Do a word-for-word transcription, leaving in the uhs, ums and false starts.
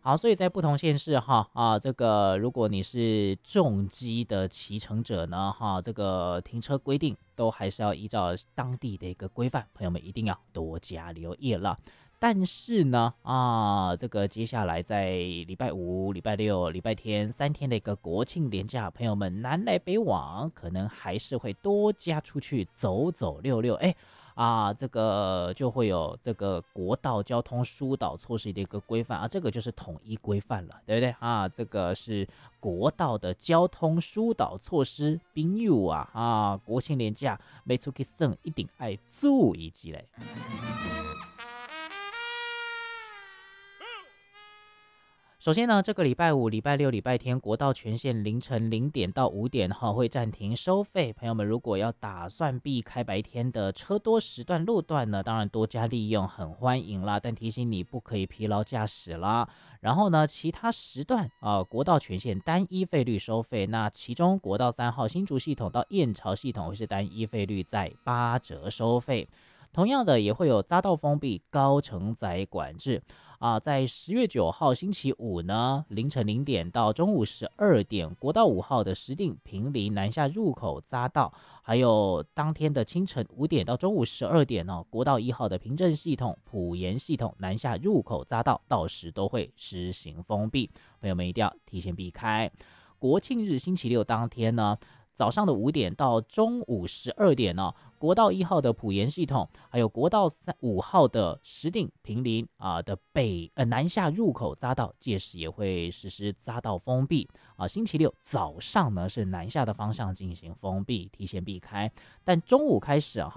好，所以在不同县市哈啊，这个如果你是重机的骑乘者呢哈，这个停车规定都还是要依照当地的一个规范，朋友们一定要多加留意了。但是呢啊，这个接下来在礼拜五、礼拜六、礼拜天三天的一个国庆连假，朋友们南来北往，可能还是会多加出去走走溜溜，哎。啊，这个就会有这个国道交通疏导措施的一个规范啊，这个就是统一规范了，对不对啊？这个是国道的交通疏导措施，朋友啊啊，国庆连假没出去省，一定要注意起来。首先呢，这个礼拜五、礼拜六、礼拜天，国道全线凌晨零点到五点哈会暂停收费。朋友们如果要打算避开白天的车多时段路段呢，当然多加利用很欢迎啦，但提醒你不可以疲劳驾驶啦。然后呢，其他时段啊、呃，国道全线单一费率收费。那其中国道三号新竹系统到燕巢系统会是单一费率在八折收费。同样的，也会有匝道封闭、高承载管制啊。在十月九号星期五呢，凌晨零点到中午十二点，国道五号的石碇坪林南下入口匝道，还有当天的清晨五点到中午十二点哦，国道一号的平镇系统、埔盐系统南下入口匝道，到时都会施行封闭，朋友们一定要提前避开。国庆日星期六当天呢，早上的五点到中午十二点呢、哦，国道一号的埔盐系统，还有国道五号的石碇坪林啊的北呃南下入口匝道，届时也会实施匝道封闭啊。星期六早上呢是南下的方向进行封闭，提前避开，但中午开始啊。